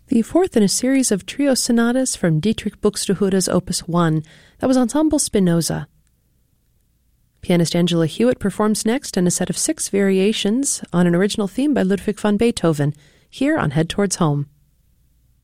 The fourth in a series of trio sonatas from Dietrich Buxtehude's Opus 1. That was Ensemble Spinoza. Pianist Angela Hewitt performs next in a set of 6 variations on an original theme by Ludwig van Beethoven, here on Head Towards Home.